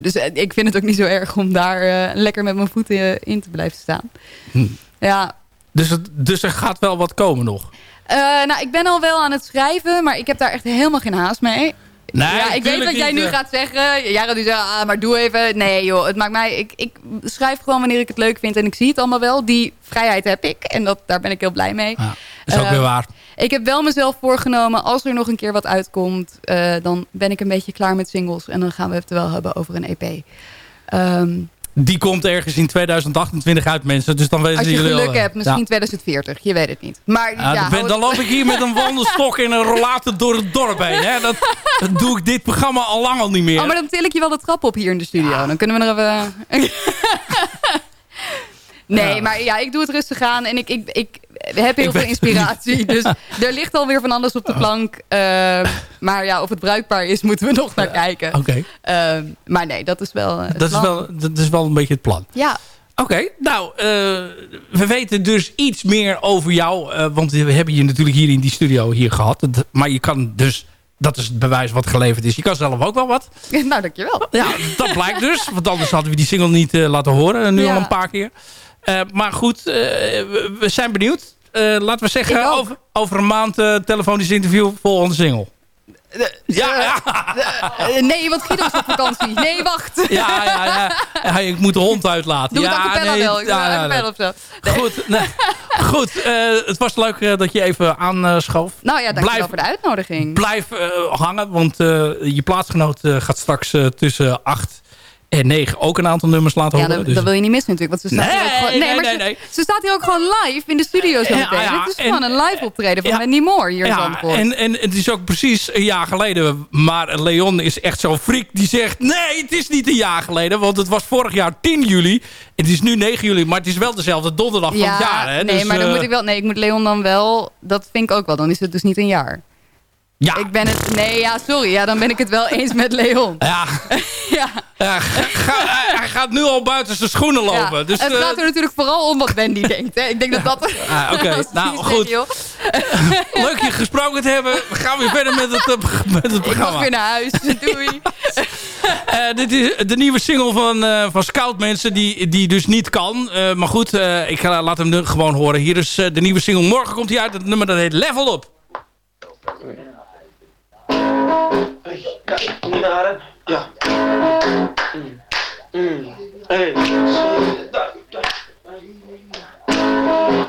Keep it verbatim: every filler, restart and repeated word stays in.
Dus uh, ik vind het ook niet zo erg om daar uh, lekker met mijn voeten in te blijven staan. Hm. Ja. Dus, het, dus er gaat wel wat komen nog? Uh, nou, ik ben al wel aan het schrijven, maar ik heb daar echt helemaal geen haast mee. Nee, ja, ik weet wat jij nu gaat zeggen. Jara die zegt, ah, maar doe even. Nee joh, het maakt mij... Ik, ik schrijf gewoon wanneer ik het leuk vind en ik zie het allemaal wel. Die vrijheid heb ik en dat, daar ben ik heel blij mee. Ja, is ook uh, weer waar. Ik heb wel mezelf voorgenomen, als er nog een keer wat uitkomt... Uh, dan ben ik een beetje klaar met singles. En dan gaan we het wel hebben over een E P. Um, Die komt ergens in tweeduizend achtentwintig uit, mensen. Dus dan weten als je jullie geluk al, hebt, misschien ja. tweeduizend veertig. Je weet het niet. Maar, ja, ja, ben, dan loop ik hier met een wandelstok en een rollator door het dorp heen. Hè? Dat, dat doe ik dit programma al lang al niet meer. Oh, maar dan til ik je wel de trap op hier in de studio. Ja. Dan kunnen we er even... nee, ja. maar ja, ik doe het rustig aan. En ik, ik, ik heb heel ik veel inspiratie. Dus er ligt alweer van alles op de plank. Uh, maar ja, of het bruikbaar is, moeten we nog naar kijken. Oké. Okay. Uh, maar nee, dat is wel het dat plan. Is wel, dat is wel een beetje het plan. Ja. Oké, okay, nou, uh, we weten dus iets meer over jou. Uh, want we hebben je natuurlijk hier in die studio hier gehad. Maar je kan dus... Dat is het bewijs wat geleverd is. Je kan zelf ook wel wat. Nou, dankjewel. Ja, dat blijkt dus. Want anders hadden we die single niet uh, laten horen. Nu ja. al een paar keer. Uh, maar goed, uh, we, we zijn benieuwd. Uh, laten we zeggen, over, over een maand uh, telefonisch interview, volgende single. De, ja, ja. De, de, nee, want Guido is op vakantie. Nee, wacht. Ja, ja, ja. ja ik moet de hond uitlaten. Doe ja, het a cappella nee, wel. Ik ja, doe ja, a cappella of zo. Nee. Goed, nee. Goed uh, het was leuk uh, dat je even aanschoof. Uh, nou ja, dankjewel voor de uitnodiging. Blijf uh, hangen, want uh, je plaatsgenoot uh, gaat straks uh, tussen acht en negen ook een aantal nummers laten ja, horen. Dat, dus... dat wil je niet missen natuurlijk. Want ze staat nee, hier ook gewoon, nee, nee, maar nee, ze, nee. ze staat hier ook gewoon live in de studio zo meteen. Ja, ja, het is gewoon en, een live optreden van ja, Wendy Moore hier in ja, Zandvoort. En, en het is ook precies een jaar geleden. Maar Leon is echt zo'n freak die zegt... Nee, het is niet een jaar geleden. Want het was vorig jaar tien juli. Het is nu negen juli. Maar het is wel dezelfde donderdag ja, van het jaar. Hè? Nee, dus, maar dan uh, moet ik wel... Nee, ik moet Leon dan wel... Dat vind ik ook wel. Dan is het dus niet een jaar. Ja. Ik ben het... Nee, ja, sorry. Ja, dan ben ik het wel eens met Leon. Ja. ja. ja ga, ga, hij gaat nu al buiten zijn schoenen lopen. Ja. Dus, het gaat er natuurlijk vooral om wat Wendy denkt. Hè. Ik denk dat dat... Ah, Oké, okay. nou goed. Leuk je gesproken te hebben. We gaan weer verder met het, met het programma. Ik mag weer naar huis. Doei. uh, dit is de nieuwe single van, uh, van Scout, mensen. Die, die dus niet kan. Uh, maar goed, uh, ik ga, laat hem nu gewoon horen. Hier is uh, de nieuwe single. Morgen komt hij uit. Het nummer dat heet Level Up. Ja, kom je naar adem? Ja. Mm. Mm. Hey.